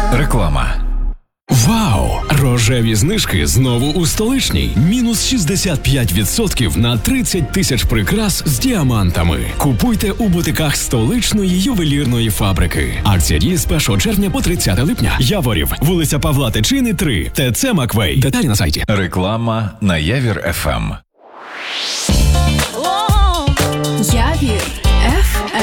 Реклама. Вау! Рожеві знижки знову у Столичній. Мінус 65% на 30 тисяч прикрас з діамантами. Купуйте у бутиках Столичної ювелірної фабрики. Акція діє з 1 червня по 30 липня. Яворів, вулиця Павла Тичини, 3. ТЦ Маквей. Деталі на сайті. Реклама на Явір ФМ. Явір